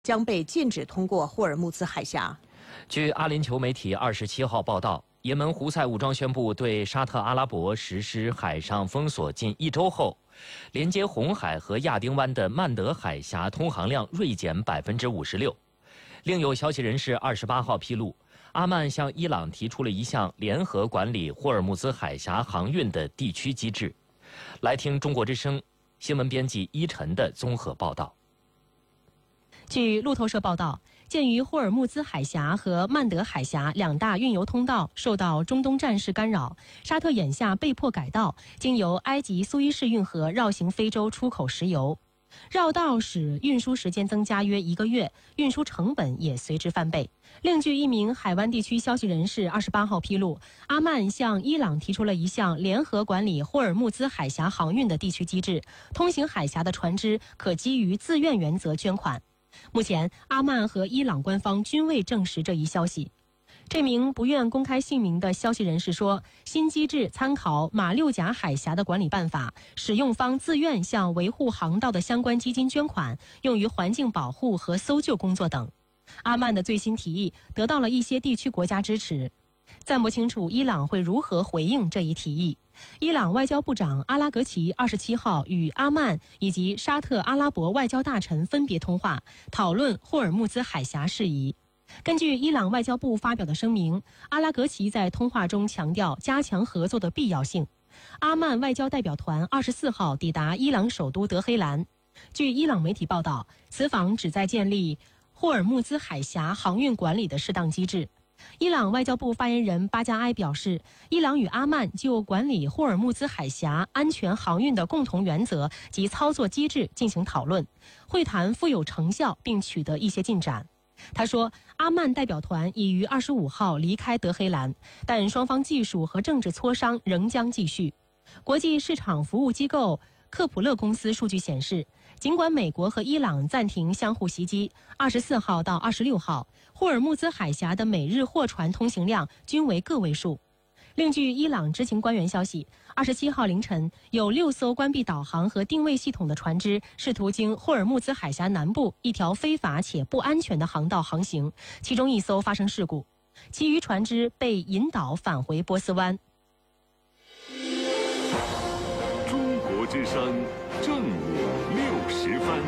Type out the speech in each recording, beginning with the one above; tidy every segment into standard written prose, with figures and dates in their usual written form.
将被禁止通过霍尔木兹海峡。 据阿联酋媒体27号报道，也门胡塞武装宣布对沙特阿拉伯实施海上封锁近1周后，连接红海和亚丁湾的曼德海峡通航量锐减56%。另有消息人士28号披露，阿曼向伊朗提出了一项联合管理霍尔木兹海峡航运的地区机制。来听中国之声新闻编辑依晨的综合报道。 据路透社报道，鉴于霍尔木兹海峡和曼德海峡两大运油通道受到中东战事干扰，沙特眼下被迫改道，经由埃及苏伊士运河绕行非洲出口石油。绕道使运输时间增加约1个月，运输成本也随之翻倍。另据一名海湾地区消息人士28号披露，阿曼向伊朗提出了一项联合管理霍尔木兹海峡航运的地区机制，通行海峡的船只可基于自愿原则捐款。目前，阿曼和伊朗官方均未证实这一消息。这名不愿公开姓名的消息人士说，新机制参考马六甲海峡的管理办法，使用方自愿向维护航道的相关基金捐款，用于环境保护和搜救工作等。阿曼的最新提议得到了一些地区国家支持，暂不清楚伊朗会如何回应这一提议。伊朗外交部长阿拉格齐27号与阿曼以及沙特阿拉伯外交大臣分别通话，讨论霍尔木兹海峡事宜。根据伊朗外交部发表的声明，阿拉格齐在通话中强调加强合作的必要性。阿曼外交代表团24号抵达伊朗首都德黑兰。据伊朗媒体报道，此访旨在建立霍尔木兹海峡航运管理的适当机制。伊朗外交部发言人巴加埃表示，伊朗与阿曼就管理霍尔木兹海峡安全航运的共同原则及操作机制进行讨论，会谈富有成效并取得一些进展。他说，阿曼代表团已于25号离开德黑兰，但双方技术和政治磋商仍将继续。国际市场服务机构克普勒公司数据显示，尽管美国和伊朗暂停相互袭击，24号到26号，霍尔木兹海峡的每日货船通行量均为个位数。另据伊朗知情官员消息，27号凌晨有6艘关闭导航和定位系统的船只试图经霍尔木兹海峡南部一条非法且不安全的航道航行，其中1艘发生事故，其余船只被引导返回波斯湾。 中国之声正午60分。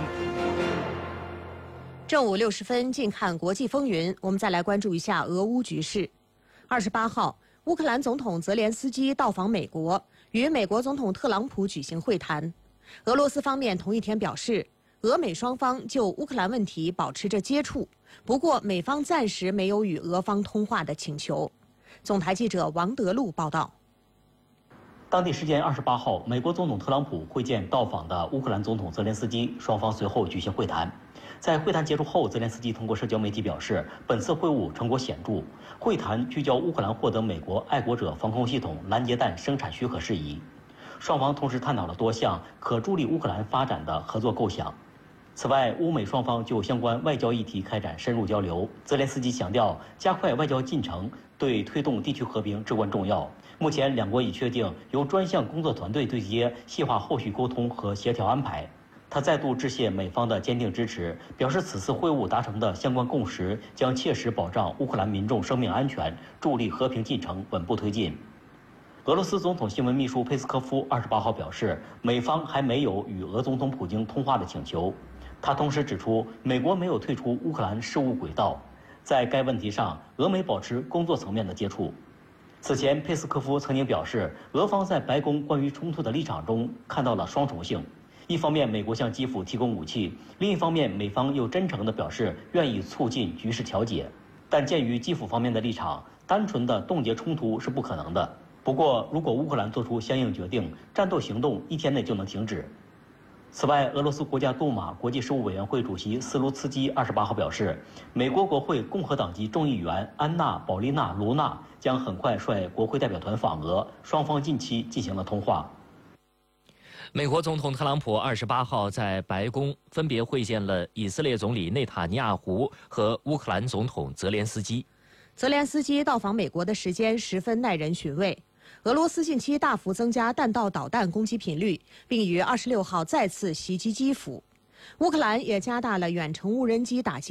正午60分，近看国际风云。我们再来关注一下俄乌局势。28号，乌克兰总统泽连斯基到访美国，与美国总统特朗普举行会谈。俄罗斯方面同一天表示，俄美双方就乌克兰问题保持着接触，不过美方暂时没有与俄方通话的请求。总台记者王德禄报道。 当地时间28号，美国总统特朗普会见到访的乌克兰总统泽连斯基，双方随后举行会谈。在会谈结束后，泽连斯基通过社交媒体表示，本次会晤成果显著，会谈聚焦乌克兰获得美国爱国者防空系统拦截弹生产许可事宜。双方同时探讨了多项可助力乌克兰发展的合作构想。此外，乌美双方就相关外交议题开展深入交流。泽连斯基强调，加快外交进程对推动地区和平至关重要。目前，两国已确定由专项工作团队对接，细化后续沟通和协调安排。他再度致谢美方的坚定支持，表示此次会晤达成的相关共识将切实保障乌克兰民众生命安全，助力和平进程稳步推进。俄罗斯总统新闻秘书佩斯科夫28号表示，美方还没有与俄总统普京通话的请求。他同时指出，美国没有退出乌克兰事务轨道，在该问题上，俄美保持工作层面的接触。此前，佩斯科夫曾经表示，俄方在白宫关于冲突的立场中看到了双重性。一方面，美国向基辅提供武器；另一方面，美方又真诚地表示愿意促进局势调解。但鉴于基辅方面的立场，单纯的冻结冲突是不可能的。不过，如果乌克兰做出相应决定，战斗行动1天内就能停止。此外，俄罗斯国家杜马国际事务委员会主席斯卢茨基28号表示，美国国会共和党籍众议员安娜·保利娜·卢娜将很快率国会代表团访俄，双方近期进行了通话。 美国总统特朗普28号在白宫分别会见了以色列总理内塔尼亚胡和乌克兰总统泽连斯基。 泽连斯基到访美国的时间十分耐人寻味。俄罗斯近期大幅增加弹道导弹攻击频率，并于26号再次袭击基辅。 乌克兰也加大了远程无人机打击